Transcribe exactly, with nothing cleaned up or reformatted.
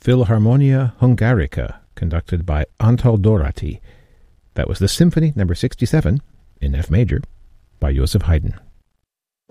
Philharmonia Hungarica, conducted by Antal Dorati. That was the Symphony number sixty-seven, in F major, by Joseph Haydn.